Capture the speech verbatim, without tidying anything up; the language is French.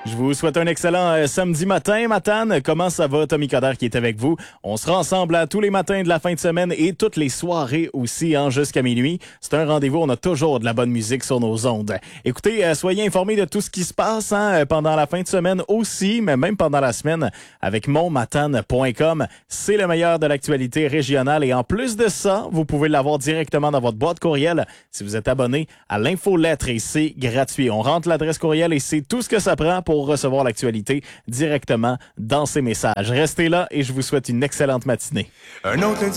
Je vous souhaite un excellent euh, samedi matin, Matane. Comment ça va? Tommy Coderre qui est avec vous. On sera ensemble à tous les matins de la fin de semaine et toutes les soirées aussi, hein, jusqu'à minuit. C'est un rendez-vous, on a toujours de la bonne musique sur nos ondes. Écoutez, euh, soyez informés de tout ce qui se passe hein, pendant la fin de semaine aussi, mais même pendant la semaine avec mon matane point com. C'est le meilleur de l'actualité régionale et en plus de ça, vous pouvez l'avoir directement dans votre boîte courriel si vous êtes abonné à l'infolettre et c'est gratuit. On rentre l'adresse courriel et c'est tout ce que ça prend pour recevoir l'actualité directement dans ces messages. Restez là et je vous souhaite une excellente matinée. Un autre